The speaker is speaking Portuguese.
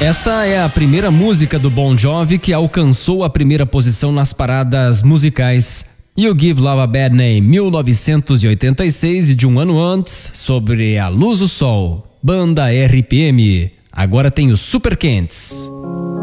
Esta é a primeira música do Bon Jovi que alcançou a primeira posição nas paradas musicais. You Give Love a Bad Name, 1986, e de um ano antes, Sobre a Luz do Sol, banda RPM. Agora tem os Super Quentes.